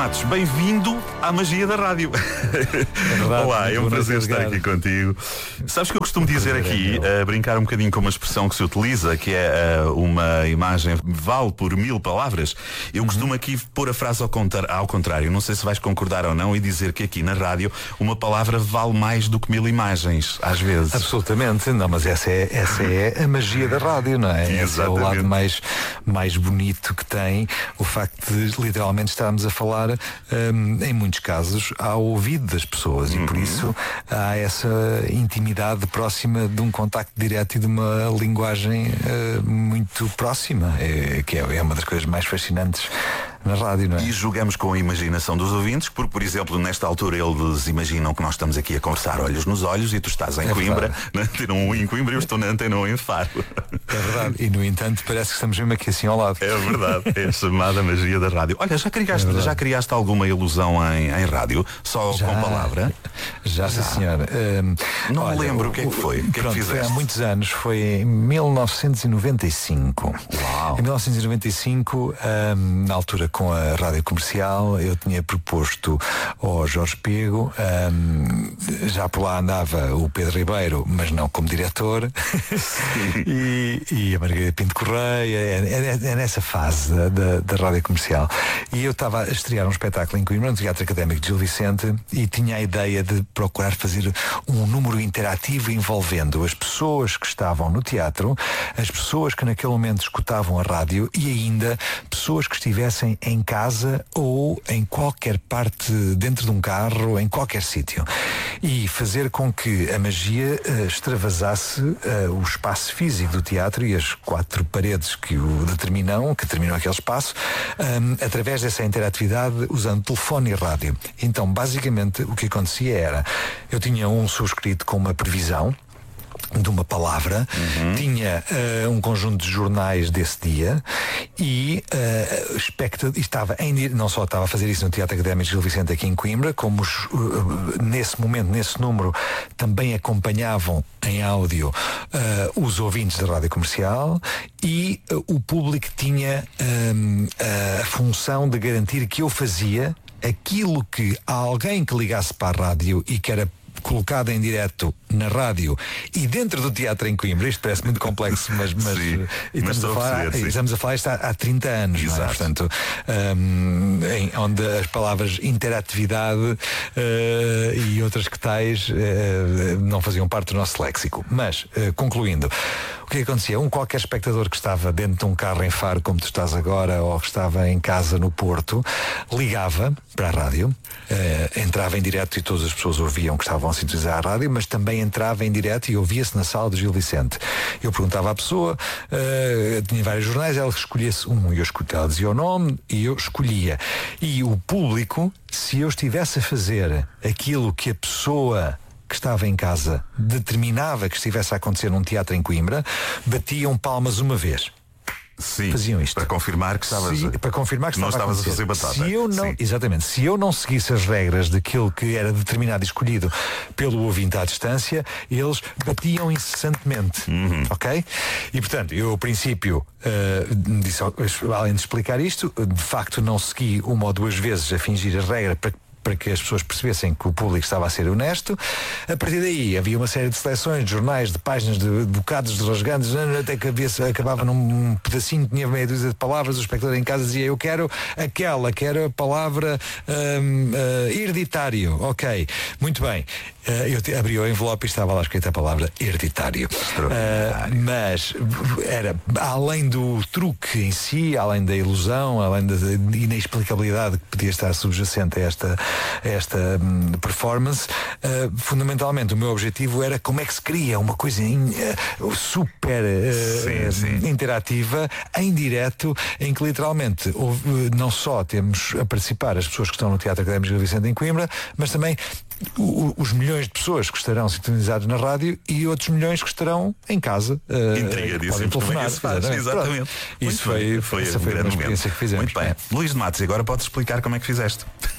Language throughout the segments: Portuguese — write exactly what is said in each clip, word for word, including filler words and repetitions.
Matos, bem-vindo à magia da rádio. É verdade, olá, é um prazer estar aqui contigo. Sabes que eu costumo dizer aqui, a brincar um bocadinho com uma expressão que se utiliza, que é uh, uma imagem vale por mil palavras. Eu uhum. costumo aqui pôr a frase ao, contar, ao contrário. Não sei se vais concordar ou não e dizer que aqui na rádio uma palavra vale mais do que mil imagens, às vezes. Absolutamente. Não, mas essa é, essa é a magia da rádio, não é? Esse é o lado mais, mais bonito que tem, o facto de literalmente estarmos a falar, um, em muitos casos, ao ouvido das pessoas e uhum. por isso há essa intimidade próxima de um contacto direto e de uma linguagem uh, muito próxima, é, que é, é uma das coisas mais fascinantes na rádio, não é? E jogamos com a imaginação dos ouvintes, porque, por exemplo, nesta altura eles imaginam que nós estamos aqui a conversar olhos nos olhos e tu estás em é Coimbra, na Antena um em Coimbra e eu estou na Antena um em Faro. É verdade. E, no entanto, parece que estamos mesmo aqui assim ao lado. É verdade. É a chamada magia da rádio. Olha, já criaste, é já criaste alguma ilusão em, em rádio? Só já, com palavra? Já, sim, senhora. Um, não olha, me lembro o que é que foi. O que pronto, é que fizeste? Foi há muitos anos. Foi em mil novecentos e noventa e cinco. Uau. Em mil novecentos e noventa e cinco, um, na altura com a rádio comercial, eu tinha proposto ao Jorge Pego, um, já por lá andava o Pedro Ribeiro, mas não como diretor, e, e a Margarida Pinto Correia, é, é, é nessa fase da, da, da rádio comercial. E eu estava a estrear um espetáculo em Coimbra, no Teatro Académico de Gil Vicente, e tinha a ideia de procurar fazer um número interativo envolvendo as pessoas que estavam no teatro, as pessoas que naquele momento escutavam a rádio e ainda pessoas que estivessem em casa ou em qualquer parte, dentro de um carro, em qualquer sítio, e fazer com que a magia uh, extravasasse uh, o espaço físico do teatro e as quatro paredes que o determinam, que determinam aquele espaço, um, através dessa interatividade usando telefone e rádio. Então, basicamente, o que acontecia era, eu tinha um subscrito com uma previsão de uma palavra, uhum. tinha uh, um conjunto de jornais desse dia e uh, expecta, estava em, não só estava a fazer isso no Teatro Académico de Gil Vicente aqui em Coimbra, como os, uh, nesse momento, nesse número, também acompanhavam em áudio uh, os ouvintes da rádio comercial e uh, o público tinha um, a função de garantir que eu fazia aquilo que alguém que ligasse para a rádio e que era colocado em direto na rádio e dentro do teatro em Coimbra, isto parece muito complexo, mas, mas, sim, estamos, mas a falar, perceber, estamos a falar isto há, há trinta anos, não é? Portanto, um, em, onde as palavras interatividade uh, e outras que tais uh, não faziam parte do nosso léxico. Mas, uh, concluindo, o que acontecia? Um qualquer espectador que estava dentro de um carro em Faro, como tu estás agora, ou que estava em casa no Porto, ligava para a rádio, uh, entrava em direto e todas as pessoas ouviam que estavam a sintonizar a rádio, mas também entrava em direto e ouvia-se na sala do Gil Vicente. Eu perguntava à pessoa, uh, tinha vários jornais, ela escolhesse um, e eu escolhia, ela dizia o nome e eu escolhia. E o público, se eu estivesse a fazer aquilo que a pessoa que estava em casa determinava que estivesse a acontecer num teatro em Coimbra, batiam palmas uma vez. Sim, faziam isto. Para confirmar que estavas, se, para confirmar que não estava estavas a, a fazer batata. Se eu não, exatamente, se eu não seguisse as regras daquilo que era determinado e escolhido pelo ouvinte à distância, eles batiam incessantemente. Uhum. Ok? E portanto, eu ao princípio uh, disse, além de explicar isto, de facto não segui uma ou duas vezes a fingir as regras para para que as pessoas percebessem que o público estava a ser honesto. A partir daí havia uma série de seleções, de jornais, de páginas, de bocados, de rasgantes, até que havia, acabava num pedacinho que tinha meia dúzia de palavras, o espectador em casa dizia, eu quero aquela, quero a palavra um, uh, hereditário. Ok, muito bem. Uh, eu te, abri o envelope e estava lá escrita a palavra hereditário. Uh, mas era, além do truque em si, além da ilusão, além da inexplicabilidade que podia estar subjacente a esta esta um, performance, uh, fundamentalmente o meu objetivo era como é que se cria uma coisa in, uh, super uh, sim, sim. interativa, em direto, em que literalmente houve, uh, não só temos a participar as pessoas que estão no Teatro Académico de Gil Vicente em Coimbra, mas também o, os milhões de pessoas que estarão sintonizados na rádio e outros milhões que estarão em casa. Uh, Intrigadíssimo, como é que se faz? Exatamente. Exatamente. Isso foi, foi, essa um foi grande uma experiência momento. que fizemos. Muito bem. Luís de Matos, agora podes explicar como é que fizeste.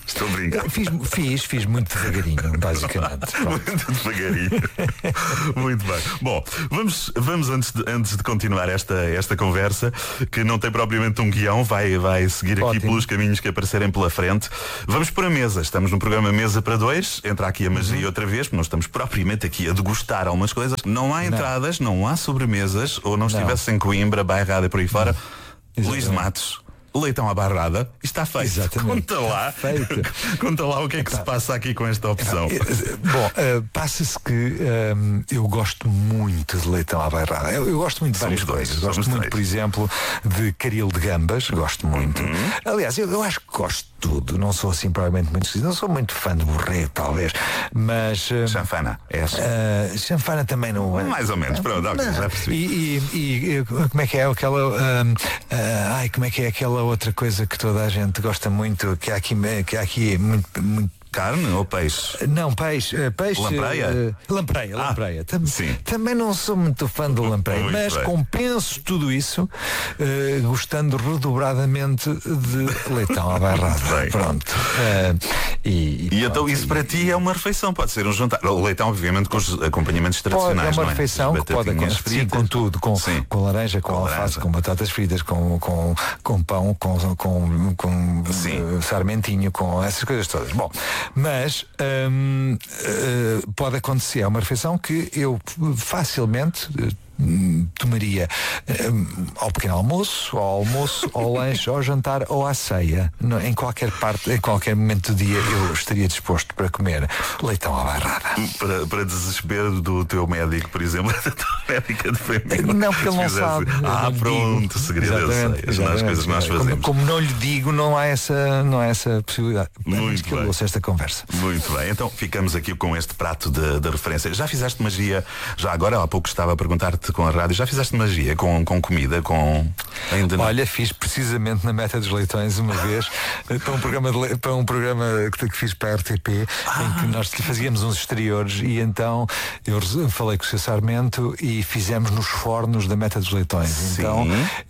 Estou a brincar. Fiz, fiz, fiz muito devagarinho, basicamente. Muito devagarinho. Muito bem. Bom, vamos, vamos antes, de, antes de continuar esta, esta conversa, que não tem propriamente um guião, vai, vai seguir aqui Ótimo. pelos caminhos que aparecerem pela frente. Vamos para a mesa. Estamos no programa Mesa para Dois. Entra aqui a magia uhum. outra vez, porque nós estamos propriamente aqui a degustar algumas coisas. Não há entradas, não, não há sobremesas, ou não estivesse em Coimbra, Bairrada e por aí fora. Luís de Matos. Leitão à barrada, está feito. Exatamente. Conta lá, feito. Conta lá o que é que tá. se passa aqui com esta opção. Bom, uh, passa-se que um, eu gosto muito de leitão à barrada. Eu, eu gosto muito de várias dois, coisas. Gosto muito, três. por exemplo, de caril de gambas. Gosto muito. Uhum. Aliás, eu, eu acho que gosto de tudo. Não sou assim provavelmente muito. Não sou muito fã de borrego, talvez. Mas. Uh, chanfana, é essa? Uh, chanfana também não é. Mais ou menos, pronto, ok, já percebi. E, e, e como é que é aquela. Uh, uh, ai, como é que é aquela outra coisa que toda a gente gosta muito, que há aqui, que há aqui muito, muito carne ou peixe? Não, peixe. Peixe lampreia? Uh, lampreia, ah, lampreia. Tam, sim. Também não sou muito fã do lampreia, muito mas bem. compenso tudo isso uh, gostando redobradamente de leitão à barrada. Pronto. Uh, e, e, e então isso e, para ti é uma refeição, pode ser um jantar. O leitão, obviamente, com os acompanhamentos tradicionais. Pode, é uma não refeição é? que pode acontecer sim, com tudo, com, com laranja, com, com alface, laranja. com batatas fritas, com, com, com pão, com, com, com uh, sarmentinho, com essas coisas todas. Bom, mas hum, uh, pode acontecer, é uma refeição que eu facilmente uh, tomaria um, ao pequeno almoço, ao almoço, ao lanche, ao jantar ou à ceia. No, em qualquer parte, em qualquer momento do dia eu estaria disposto para comer leitão à barrada. Para, para desespero do teu médico, por exemplo, da tua médica de família. Não, porque ele não sabe. Ah, não pronto, segredo eu sei. As exatamente, coisas que nós fazemos. Como, como não lhe digo, não há essa, não há essa possibilidade. Muito que eu ouço esta conversa. Muito bem, então ficamos aqui com este prato de, de referência. Já fizeste magia? Já agora, há pouco estava a perguntar-te com a rádio, já fizeste magia com, com comida, com... Ainda não? Olha, fiz precisamente na Meta dos Leitões uma vez para um programa, de, para um programa que, que fiz para a R T P, ah. em que nós fazíamos uns exteriores e então eu falei com o seu Sarmento e fizemos nos fornos da Meta dos Leitões. Sim. Então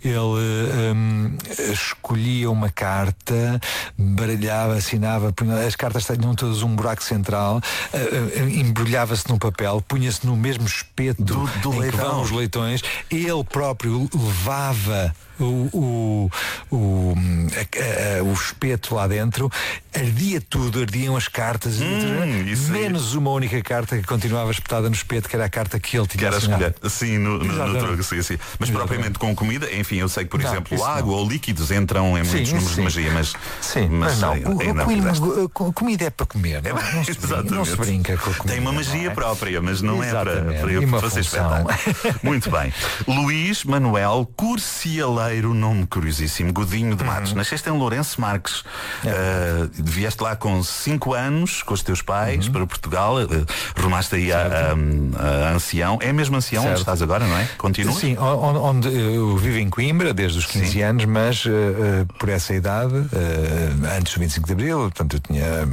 ele um, escolhia uma carta, baralhava, assinava, punha, as cartas tinham todas um buraco central, uh, uh, embrulhava-se num papel, punha-se no mesmo espeto do, do em leitão. que vão os leitões. Ele próprio levava o, o, o, a, a, o espeto lá dentro, ardia tudo, ardiam as cartas, hum, menos uma única carta que continuava espetada no espeto, que era a carta que ele tinha que era escolher. Sim, no, no, no troco, sim, sim. Mas exatamente. Propriamente com comida, enfim, eu sei que, por não, exemplo, água não. ou líquidos entram em muitos sim, números sim. de magia, mas, sim, mas, mas não, sei, o, não comida, comida é para comer, não, não, se, brinca, não se brinca com a comida. Tem uma magia é? própria, mas não exatamente. é para, para, para fazer espetáculo. Muito bem. Luís Manuel Curcialeiro, nome curiosíssimo, Godinho de Matos. Uhum. Nasceste em Lourenço Marques. É. Uh, vieste lá com cinco anos, com os teus pais, uhum. para Portugal. Uh, rumaste aí a, a, a Ancião. É mesmo Ancião certo. onde estás agora, não é? Continua? Sim, onde, onde eu vivo em Coimbra desde os quinze Sim. anos, mas uh, uh, por essa idade, uh, antes do vinte e cinco de Abril, portanto eu tinha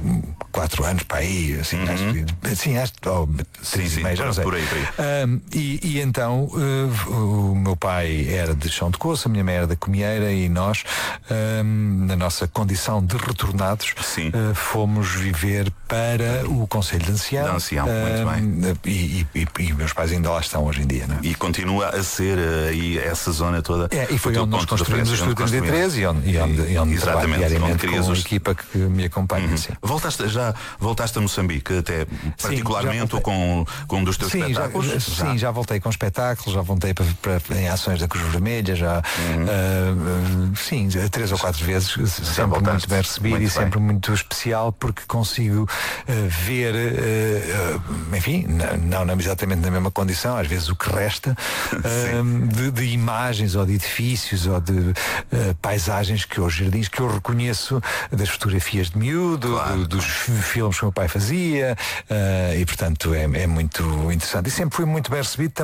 quatro anos para aí, assim, uhum. acho, assim, acho oh, sim, sim, meio, já não sei. Por aí, por aí. Uh, e, e então uh, o meu pai era de Chão de Coça, a minha mãe era da Comieira e nós, um, na nossa condição de retornados, uh, fomos viver para o Conselho de Ancião. De Ancião, um, muito bem. E, e, e meus pais ainda lá estão hoje em dia, não é? E continua a ser aí uh, essa zona toda. É, e foi onde nós construímos o Estúdio trinta e três e onde, e onde, e onde trabalho diariamente com a os... equipa que me acompanha. Uhum. Sim. Voltaste, já voltaste a Moçambique, até particularmente ou com, com um dos teus sim, espetáculos? Já, já. Sim, já voltei com espetáculos, já voltei para, para, em ações da Cruz Vermelha, já uhum. uh, uh, sim, três ou quatro vezes, já sempre voltaste. Muito bem recebido muito e bem. Sempre muito especial porque consigo uh, ver, uh, uh, enfim, não, não exatamente na mesma condição, às vezes o que resta uh, de, de imagens ou de edifícios ou de uh, paisagens que os jardins que eu reconheço das fotografias de miúdo, claro. do, dos filmes que o meu pai fazia uh, e portanto é, é muito interessante e sempre fui muito bem recebido também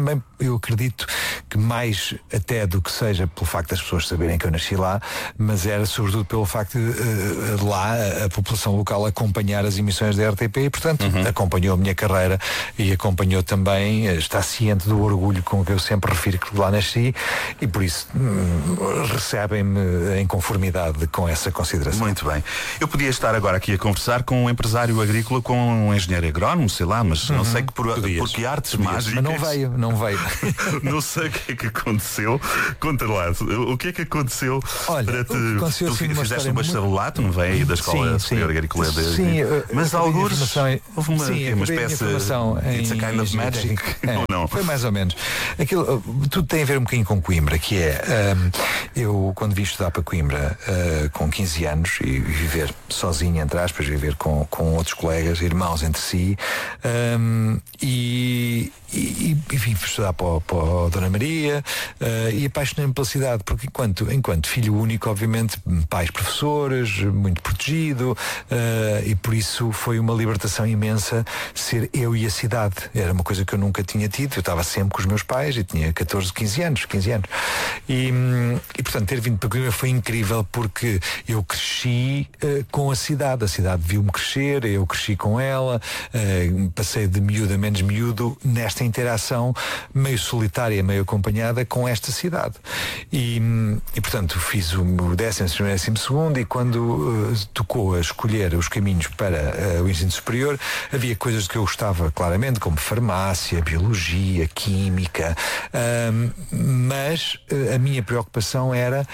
também, eu acredito que mais até do que seja pelo facto das pessoas saberem que eu nasci lá, mas era sobretudo pelo facto de uh, lá a população local acompanhar as emissões da R T P e, portanto, uhum. acompanhou a minha carreira e acompanhou também, está ciente do orgulho com que eu sempre refiro que lá nasci e por isso hum, recebem-me em conformidade com essa consideração. Muito bem. Eu podia estar agora aqui a conversar com um empresário agrícola, com um engenheiro agrónomo, sei lá, mas uhum. não sei que por, por que artes Podias, mágicas. Mas não veio, não veio. Não sei o que é que aconteceu. Conta lá, o que é que aconteceu? Olha, para te. Aconteceu, tu sim, fizeste um bacharelato, muito... não veio aí da Escola sim, Superior sim. Agrícola de. Sim, mas alguns. Em... Houve uma, sim, uma espécie de. It's a kind of magic. É, ou não? Foi mais ou menos. Aquilo, tudo tem a ver um bocadinho com Coimbra, que é. Um, eu, quando vim estudar para Coimbra uh, com quinze anos e, e viver sozinho, entre aspas, viver com, com outros colegas, irmãos entre si, um, e. E, e vim estudar para, para a Dona Maria uh, e apaixonei-me pela cidade, porque enquanto, enquanto filho único, obviamente, pais professores, muito protegido, uh, e por isso foi uma libertação imensa ser eu e a cidade. Era uma coisa que eu nunca tinha tido. Eu estava sempre com os meus pais e tinha catorze, quinze anos, quinze anos. E, e portanto, ter vindo para Coimbra foi incrível, porque eu cresci uh, com a cidade. A cidade viu-me crescer, eu cresci com ela, uh, passei de miúdo a menos miúdo nesta interação meio solitária, meio acompanhada com esta cidade. E, e portanto, fiz o décimo, décimo segundo e quando uh, tocou a escolher os caminhos para uh, o ensino superior, havia coisas que eu gostava claramente, como farmácia, biologia, química, uh, mas uh, a minha preocupação era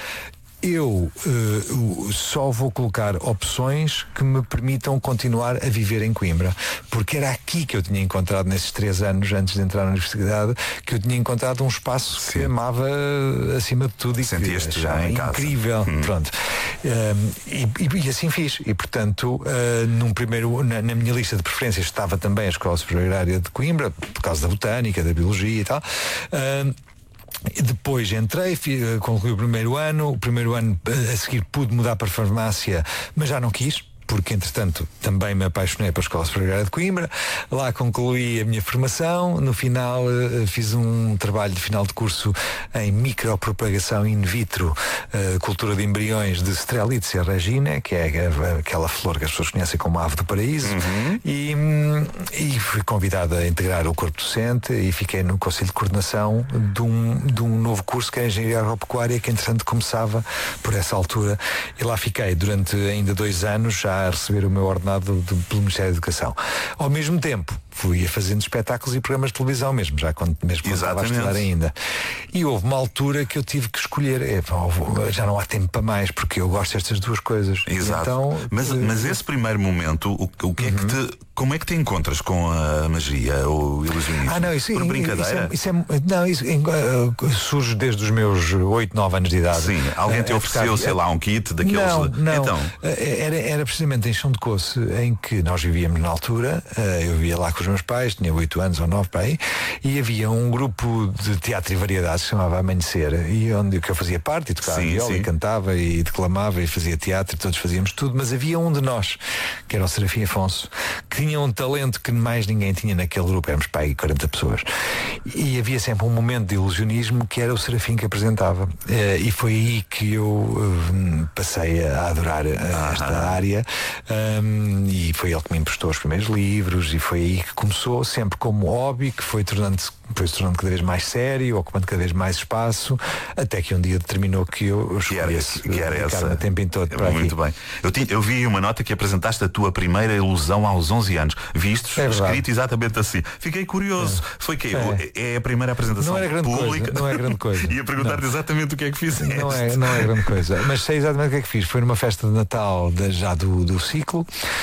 eu uh, só vou colocar opções que me permitam continuar a viver em Coimbra, porque era aqui que eu tinha encontrado, nesses três anos antes de entrar na universidade, que eu tinha encontrado um espaço Sim. que amava acima de tudo e Sentias-te que já em casa. Incrível. Hum. Pronto. Um, e, e, e assim fiz. E portanto, uh, num primeiro, na, na minha lista de preferências estava também a Escola Superior Agrária de Coimbra, por causa da botânica, da biologia e tal. Uh, Depois entrei, concluí o primeiro ano. O primeiro ano a seguir pude mudar para farmácia, mas já não quis, porque entretanto também me apaixonei pela Escola Superior Agrária de Coimbra. Lá concluí a minha formação. No final fiz um trabalho de final de curso em micropropagação in vitro, uh, cultura de embriões de Strelitzia regina, que é aquela flor que as pessoas conhecem como ave do paraíso. Uhum. e, e fui convidado a integrar o corpo docente e fiquei no Conselho de Coordenação de um, de um novo curso que é a Engenharia Agropecuária, que entretanto começava por essa altura, e lá fiquei durante ainda dois anos já a receber o meu ordenado do, pelo Ministério da Educação. Ao mesmo tempo fui fazendo espetáculos e programas de televisão mesmo, já quando, mesmo quando estava a estudar ainda. E houve uma altura que eu tive que escolher, é, já não há tempo para mais, porque eu gosto destas duas coisas. Exato. Então, mas, uh, mas esse primeiro momento, o, o que é que te, como é que te encontras com a magia ou o ilusionismo? Ah, não, isso, Por brincadeira? Isso é, isso é, não, isso uh, surge desde os meus oito, nove anos de idade. Sim, alguém te uh, ofereceu, sei lá, um kit daqueles... Não, não. Então. Era, era precisamente em Chão de Coce, em que nós vivíamos na altura. Uh, eu vivia lá com os meus pais, tinha oito anos ou nove para aí, e havia um grupo de teatro e variedades que se chamava Amanhecer, e onde que eu fazia parte, e tocava sim, viola, sim. e cantava, e declamava, e fazia teatro, e todos fazíamos tudo, mas havia um de nós, que era o Serafim Afonso, que tinha um talento que mais ninguém tinha naquele grupo, éramos para aí quarenta pessoas, e havia sempre um momento de ilusionismo que era o Serafim que apresentava, uh, e foi aí que eu uh, passei a adorar uh, esta ah, área, um, e foi ele que me emprestou os primeiros livros, e foi aí que começou, sempre como hobby, que foi tornando-se foi se tornando cada vez mais sério, ocupando cada vez mais espaço, até que um dia determinou que eu escolhesse que era essa o tempo todo para muito aqui. Bem. Eu, tinha, eu vi uma nota que apresentaste a tua primeira ilusão aos onze anos. Viste? É escrito exatamente assim. Fiquei curioso. É. Foi que é. é a primeira apresentação não era grande pública. Coisa, não é grande coisa. Ia perguntar-te exatamente o que é que fizeste. Não é, não é grande coisa. Mas sei exatamente o que é que fiz. Foi numa festa de Natal de, já do, do ciclo,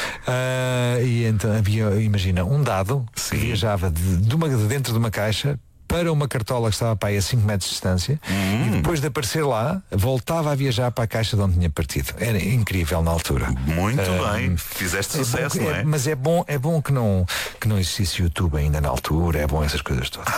uh, e então havia, imagina, um dado Sim. que viajava de, de, uma, de dentro de uma caixa para uma cartola que estava para aí a cinco metros de distância, hum. e depois de aparecer lá voltava a viajar para a caixa de onde tinha partido. Era incrível na altura. Muito uh, bem, fizeste é sucesso, que, não é? é? Mas é bom, é bom que não, que não existisse YouTube ainda na altura, é bom essas coisas todas.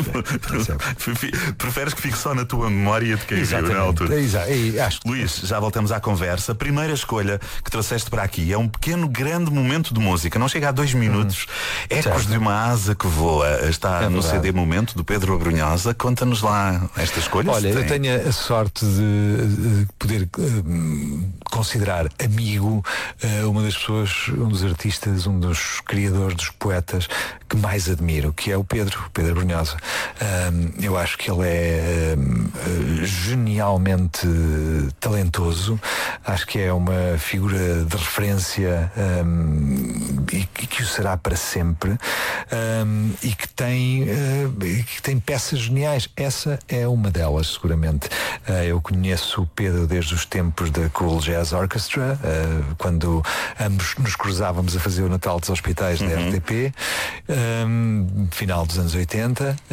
Preferes que fique só na tua memória de quem viu na altura. Exato. E, acho... Luís, já voltamos à conversa. A primeira escolha que trouxeste para aqui é um pequeno grande momento de música, não chega a dois minutos. Hum. Ecos certo. de uma asa que voa. Está é no C D Momento do do Pedro Abrunhosa. Conta-nos lá esta escolha. Olha, eu tenho a sorte de, de poder uh, considerar amigo uh, uma das pessoas, um dos artistas, um dos criadores, dos poetas que mais admiro, que é o Pedro, o Pedro Abrunhosa. Um, eu acho que ele é um, genialmente talentoso, acho que é uma figura de referência um, e, e que o será para sempre, um, e que tem, uh, e que tem peças geniais. Essa é uma delas, seguramente. Uh, eu conheço o Pedro desde os tempos da Cool Jazz Orchestra, uh, quando ambos nos cruzávamos a fazer o Natal dos Hospitais da uhum. R T P, um, final dos anos oitenta.